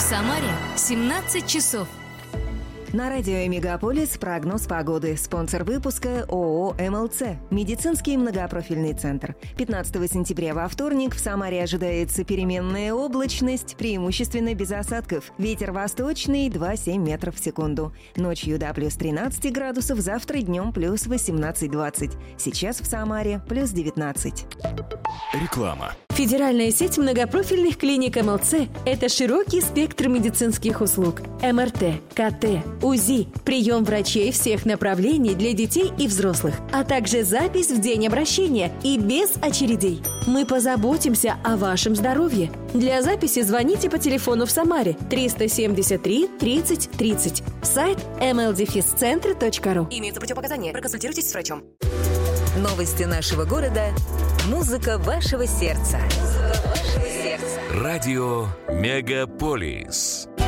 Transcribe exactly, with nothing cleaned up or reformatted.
Самаре семнадцать часов. На радио «Мегаполис» прогноз погоды. Спонсор выпуска ООО «МЛЦ» – медицинский многопрофильный центр. пятнадцатого сентября во вторник в Самаре ожидается переменная облачность, преимущественно без осадков. Ветер восточный два целых семь метров в секунду. Ночью до плюс тринадцать градусов, завтра днем плюс восемнадцать двадцать. Сейчас в Самаре плюс девятнадцать. Реклама. Федеральная сеть многопрофильных клиник МЛЦ – это широкий спектр медицинских услуг. МРТ, КТ, УЗИ, прием врачей всех направлений для детей и взрослых, а также запись в день обращения и без очередей. Мы позаботимся о вашем здоровье. Для записи звоните по телефону в Самаре триста семьдесят три тридцать тридцать. Сайт эм эл дефис центр точка ру. Имеются противопоказания. Проконсультируйтесь с врачом. Новости нашего города. Музыка вашего сердца. Радио «Мегаполис».